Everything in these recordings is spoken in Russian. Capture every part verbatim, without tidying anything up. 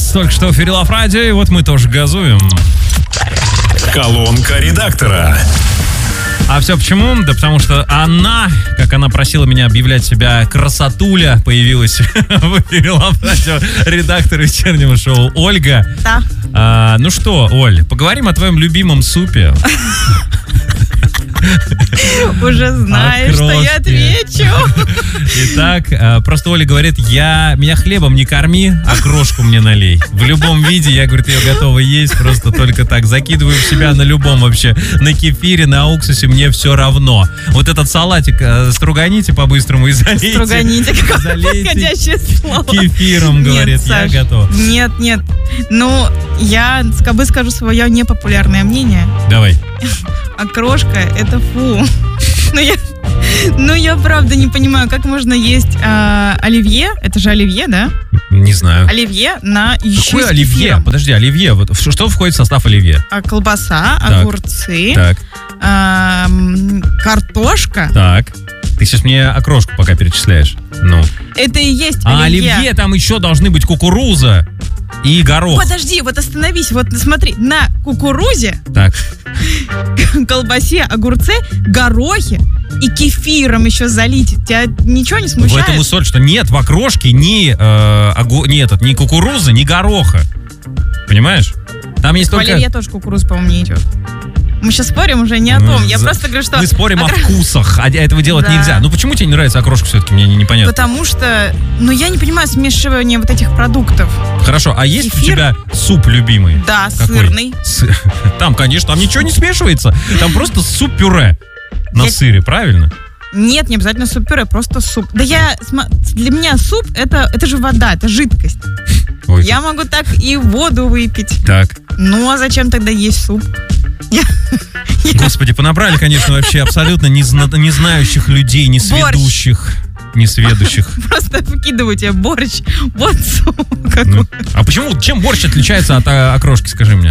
Газ только что в эфире Лав Радио, и вот мы тоже газуем. Колонка редактора. А все почему? Да потому что она, как она просила меня объявлять себя красотуля, появилась в эфире Лав Радио, редактор вечернего шоу Ольга. Да. А, ну что, Оль, поговорим о твоем любимом супе. Уже знаешь, что я отвечу. Итак, просто Оля говорит, я меня хлебом не корми, а крошку мне налей. В любом виде, я, говорит, ее готова есть, просто только так закидываю в себя на любом вообще. На кефире, на уксусе, мне все равно. Вот этот салатик струганите по-быстрому и залейте. Струганите, какое подходящее слово. Кефиром, говорит, нет, я Саш, готов. Нет, нет. Ну, я как бы скажу свое непопулярное мнение. Давай. А крошка — это фу. Ну я, ну, я правда не понимаю, как можно есть а, оливье, это же оливье, да? Не знаю. Оливье на еще Какое с оливье? кефиром. Подожди, оливье. Вот что, что входит в состав оливье? А, колбаса, Так. огурцы, Так, а, м, картошка. так. Ты сейчас мне окрошку пока перечисляешь. Ну. Это и есть А оливье. оливье там еще должны быть кукуруза и горох. Подожди, вот остановись, вот смотри, на кукурузе, Так. колбасе, огурце, горохе и кефиром еще залить. Тебя ничего не В смущает? этом и соль, что нет в окрошке ни, э, огу- ни, этот, ни кукурузы, ни гороха. Понимаешь? Там есть В только... оливье тоже кукуруз, по-моему, не идет. Мы сейчас спорим уже не о том. Я За- просто говорю, что... Мы спорим о окро- вкусах, а этого делать Да. нельзя. Ну почему тебе не нравится окрошка все-таки? Мне не- непонятно. Потому что... Ну, я не понимаю смешивания вот этих продуктов. Хорошо, а есть у Кефир? тебя суп любимый? Да, Какой? сырный. С- Там, конечно, там ничего не смешивается. Там просто суп-пюре на Я- сыре, правильно? Нет, не обязательно суп-пюре, просто суп. Да я... сма- Для меня суп это, это же вода, это жидкость. Ой, Я могу так и воду выпить. так. Ну, а зачем тогда есть суп? Я- Господи, понабрали, конечно, вообще абсолютно не, зна- не знающих людей, не сведущих. Не сведущих. Просто выкидываю тебе борщ. Вот суп Ну, какой. а почему, чем борщ отличается от а, окрошки, скажи мне?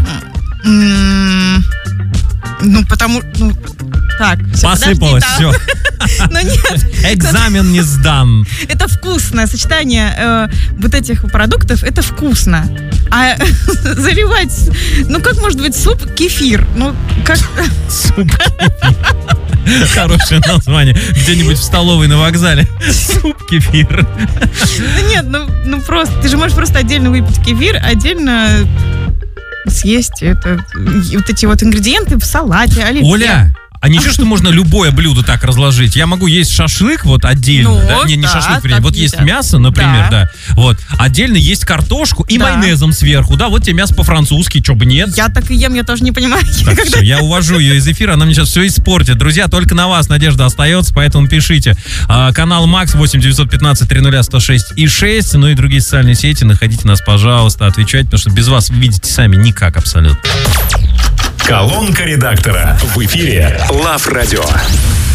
М, Ну, потому... Ну, так, всё, Посыпалось подожди, все. да. Ну нет, Экзамен не сдан. это вкусное сочетание э, вот этих продуктов, это вкусно. А заливать, с- ну как может быть суп кефир? Ну как? Суп кефир. Хорошее название. Где-нибудь в столовой на вокзале. Суп кефир. Ну нет, ну, ну просто, ты же можешь просто отдельно выпить кефир, отдельно съесть это, и вот эти вот ингредиенты в салате, оливье. Оля, а ничего, что можно любое блюдо так разложить? Я могу есть шашлык вот отдельно, Ну, да? Не, не да, шашлык, вернее, так вот есть едят. мясо, например, да. Да. Вот. Отдельно есть картошку и Да. майонезом сверху, да? Вот тебе мясо по-французски, чё бы нет? Я так и ем, я тоже не понимаю. Так, когда- все, я увожу ее из эфира, она мне сейчас все испортит. Друзья, только на вас надежда остается, поэтому пишите. А, канал Макс восемь девятьсот пятнадцать триста сто шесть и шесть, ну и другие социальные сети. Находите нас, пожалуйста, отвечайте, потому что без вас вы видите сами никак абсолютно. Колонка редактора. В эфире Лав Радио.